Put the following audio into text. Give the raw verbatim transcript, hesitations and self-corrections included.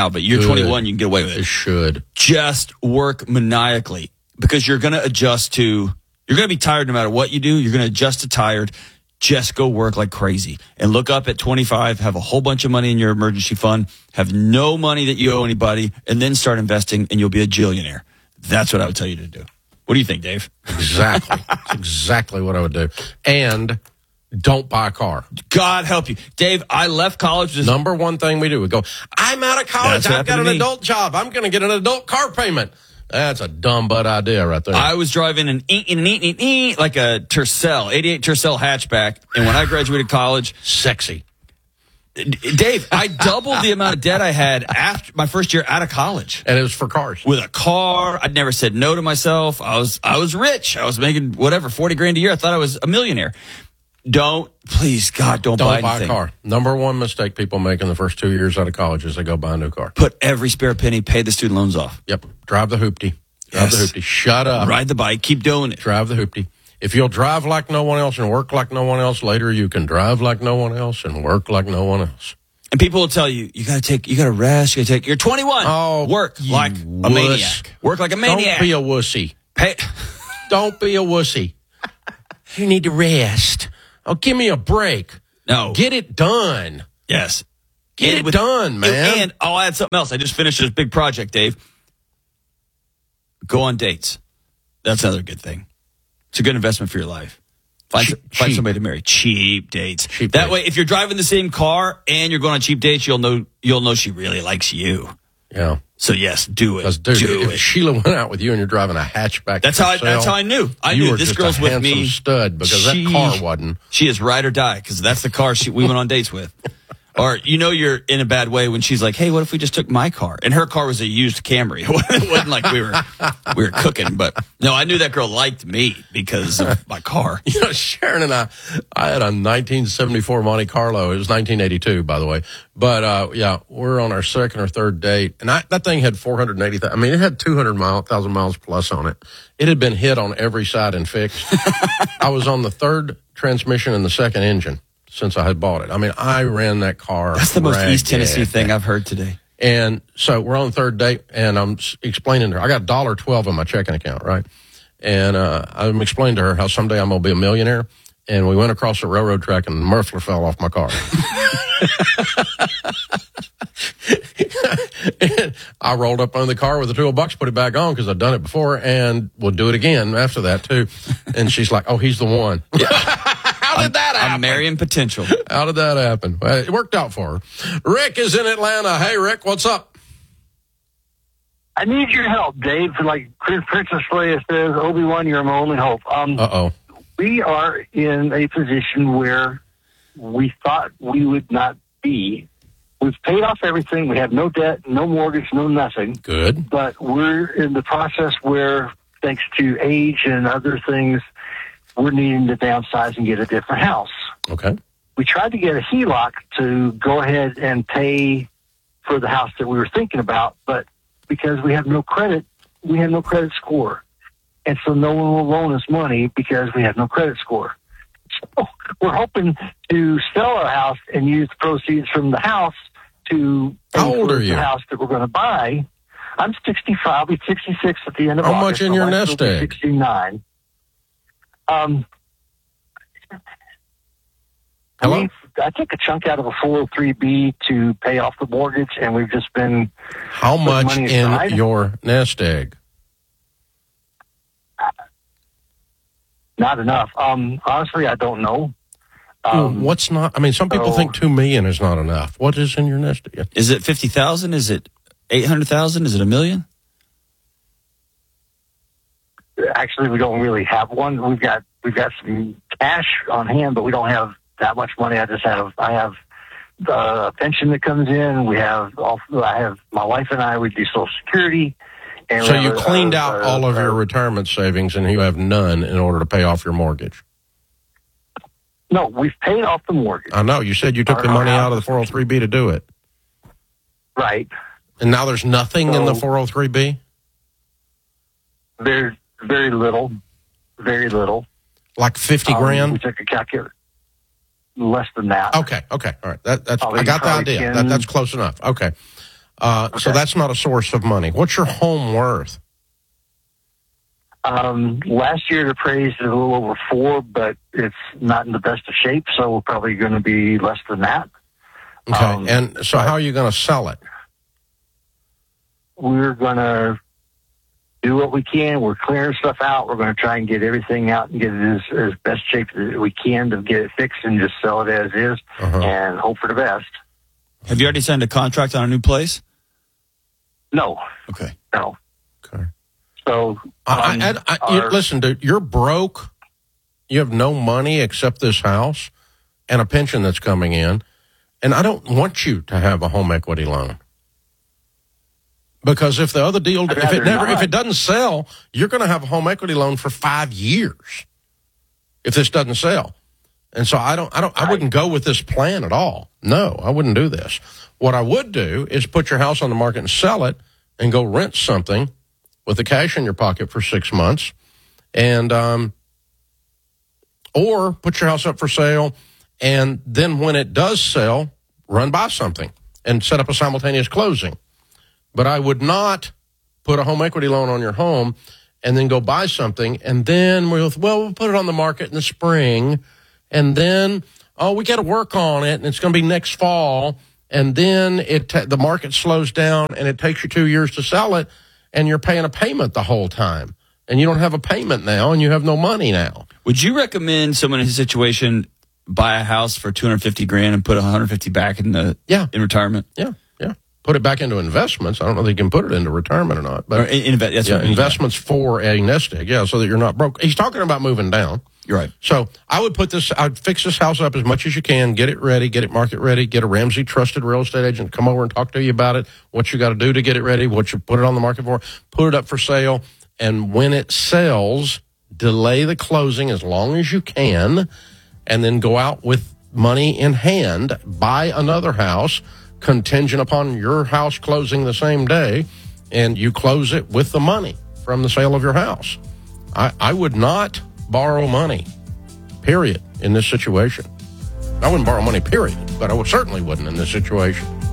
now, but you're Good. twenty-one, you can get away with it. It should. Just work maniacally because you're going to adjust to, you're going to be tired no matter what you do. You're going to adjust to tired. Just go work like crazy and look up at twenty-five, have a whole bunch of money in your emergency fund, have no money that you owe anybody, and then start investing and you'll be a jillionaire. That's what I would tell you to do. What do you think, Dave? Exactly. That's exactly what I would do. And don't buy a car. God help you. Dave, I left college. Just, Number one thing we do, we go, I'm out of college. That's what I've got happened an to me. adult job. I'm going to get an adult car payment. That's a dumb butt idea right there. I was driving an eat, eat, eat, eat, eat, like a Tercel, eighty-eight Tercel hatchback. And when I graduated college, Sexy. Dave, I doubled the amount of debt I had after my first year out of college. And it was for cars. With a car, I'd never said no to myself. I was, I was rich. I was making whatever, forty grand a year. I thought I was a millionaire. Don't, please, God, don't, Don't buy, buy anything. a car. Number one mistake people make in the first two years out of college is they go buy a new car. Put every spare penny, pay the student loans off. Yep. Drive the hoopty. Drive Yes. the hoopty. Shut up. Ride the bike, keep doing it. Drive the hoopty. If you'll drive like no one else and work like no one else, later you can drive like no one else and work like no one else. And people will tell you, you gotta take, you gotta rest, you gotta take, you're twenty-one. Oh, work you like a wuss. maniac. Work like a maniac. Don't be a wussy. Pay. Don't be a wussy. You need to rest. Oh, give me a break. No. Get it done. Yes. Get And it with- done, man. And I'll add something else. I just finished this big project, Dave. Go on dates. That's another good thing. It's a good investment for your life. Find, Cheap. find somebody to marry. Cheap dates. Cheap that dates. way, if you're driving the same car and you're going on cheap dates, you'll know you'll know she really likes you. Yeah. So yes, do it. Because, dude, do if it. Sheila went out with you and you're driving a hatchback, That's how I, Tercel, that's how I knew. I you knew were this just girl's a with handsome me. stud because She- that car wasn't. She is ride or die because that's the car she, we went on dates with. Or you know you're in a bad way when she's like, "Hey, what if we just took my car?" And her car was a used Camry. It wasn't like we were we were cooking, but no, I knew that girl liked me because of my car. You know, Sharon and I, I had a nineteen seventy-four Monte Carlo. It was nineteen eighty-two, by the way. But, uh, yeah, we're on our second or third date. And I, that thing had four hundred eighty thousand. I mean, it had two hundred thousand miles plus on it. It had been hit on every side and fixed. I was on the third transmission and the second engine since I had bought it. I mean, I ran that car. That's the most ragged. East Tennessee thing I've heard today. And so we're on the third date, and I'm s- explaining to her, I got one dollar twelve in my checking account, right? And uh, I'm explaining to her how someday I'm going to be a millionaire. And we went across the railroad track, and the muffler fell off my car. And I rolled up on the car with the two bucks, put it back on because I'd done it before, and we'll do it again after that, too. And she's like, oh, he's the one. How did that happen? I'm marrying potential. How did that happen? Well, it worked out for her. Rick is in Atlanta. Hey, Rick, what's up? I need your help, Dave. Like Princess Leia says, Obi-Wan, you're my only hope. Um, Uh-oh. we are in a position where we thought we would not be. We've paid off everything. We have no debt, no mortgage, no nothing. Good. But we're in the process where, thanks to age and other things, we're needing to downsize and get a different house. Okay. We tried to get a H E L O C to go ahead and pay for the house that we were thinking about, but because we have no credit, we have no credit score. And so no one will loan us money because we have no credit score. So we're hoping to sell our house and use the proceeds from the house to pay How old for are you? the house that we're going to buy. I'm sixty-five. I'll be sixty-six at the end of How August. much in My your wife nest will be egg? sixty-nine. Um, Hello? we've- I took a chunk out of a four oh three B to pay off the mortgage, and we've just been How Put much money in aside? your nest egg? not enough. Um, honestly, I don't know. Um, What's not? I mean, some people so- think two million is not enough. What is in your nest egg? Is it fifty thousand? Is it eight hundred thousand? Is it a million? Actually, we don't really have one. We've got we've got some cash on hand, but we don't have that much money. I just have I have the pension that comes in. We have also I have my wife and I. We do Social Security. And So we you have a- cleaned a- out a- all of a- your retirement savings, and you have none in order to pay off your mortgage. No, we've paid off the mortgage. I know. You said you took Our- the our money out house. of the four oh three B to do it, Right. and now there's nothing in the So- four oh three B. There's very little, very little. Like fifty Um, We grand. took a calculator. Less than that. Okay. Okay. All right. That, that's. Probably- I got the probably idea. ten. That, that's close enough. Okay. Uh, Okay. So that's not a source of money. What's your home worth? Um, last year it appraised at a little over four, but it's not in the best of shape, so we're probably going to be less than that. Okay. Um, and so how are you going to sell it? We're going to do what we can. We're clearing stuff out. We're going to try and get everything out and get it as, as best shape as we can to get it fixed and just sell it as is Uh-huh. and hope for the best. Have you already signed a contract on a new place? No, Okay. no. Okay. So, I, um, I, I, I, you, our- listen, dude, you're broke. You have no money except this house and a pension that's coming in. And I don't want you to have a home equity loan. Because if the other deal, I'd if rather it never, not. if it doesn't sell, you're going to have a home equity loan for five years if this doesn't sell. And so I don't, I don't, I wouldn't go with this plan at all. No, I wouldn't do this. What I would do is put your house on the market and sell it and go rent something with the cash in your pocket for six months. And, um, or put your house up for sale. And then when it does sell, run buy something and set up a simultaneous closing. But I would not put a home equity loan on your home and then go buy something. And then we'll, well, we'll put it on the market in the spring. And then, oh, we got to work on it. And it's going to be next fall. And then it ta- the market slows down and it takes you two years to sell it. And you're paying a payment the whole time. And you don't have a payment now and you have no money now. Would you recommend someone in his situation buy a house for two hundred fifty grand and put one hundred fifty back in the Yeah. in retirement? Yeah, yeah. Put it back into investments. I don't know if they can put it into retirement or not. But Or in, in, that's yeah, what I mean. investments for a nest egg. Yeah, so that you're not broke. He's talking about moving down. You're right. So I would put this, I'd fix this house up as much as you can, get it ready, get it market ready, get a Ramsey trusted real estate agent to come over and talk to you about it, what you got to do to get it ready, what you put it on the market for, put it up for sale. And when it sells, delay the closing as long as you can, and then go out with money in hand, buy another house contingent upon your house closing the same day, and you close it with the money from the sale of your house. I, I would not borrow money, period, in this situation. I wouldn't borrow money, period, but I would, certainly wouldn't in this situation.